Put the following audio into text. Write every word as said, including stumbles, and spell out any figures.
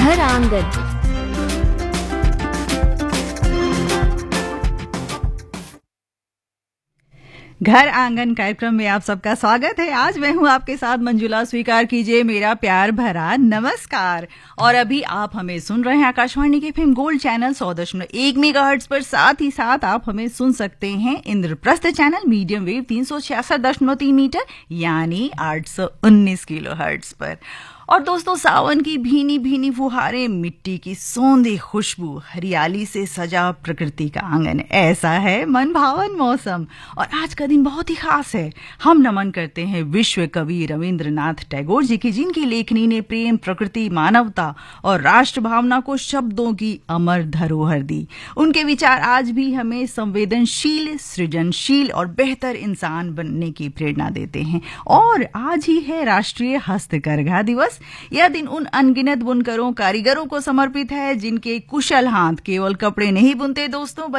घर आंगन। घर आंगन कार्यक्रम में आप सबका स्वागत है। आज मैं हूं आपके साथ मंजुला। स्वीकार कीजिए मेरा प्यार भरा नमस्कार। और अभी आप हमें सुन रहे हैं आकाशवाणी के एफएम गोल्ड चैनल सौ दशमलव एक मेगाहर्ट्ज पर। साथ ही साथ आप हमें सुन सकते हैं इंद्रप्रस्थ चैनल मीडियम वेव तीन सौ छियासठ दशमलव तीन मीटर यानी आठ सौ उन्नीस किलो हर्ट्ज पर। और दोस्तों, सावन की भीनी भीनी फुहारें, मिट्टी की सौंधी खुशबू, हरियाली से सजा प्रकृति का आंगन, ऐसा है मन भावन मौसम। और आज का दिन बहुत ही खास है। हम नमन करते हैं विश्व कवि रविंद्रनाथ टैगोर जी की, जिनकी लेखनी ने प्रेम, प्रकृति, मानवता और राष्ट्र भावना को शब्दों की अमर धरोहर दी। उनके विचार आज भी हमें संवेदनशील, सृजनशील और बेहतर इंसान बनने की प्रेरणा देते हैं। और आज ही है राष्ट्रीय हस्तकरघा दिवस। यह दिन उन अनगिनत बुनकरों, कारीगरों को समर्पित है जिनके कुशल हाथ केवल कपड़े नहीं बुनते दोस्तों,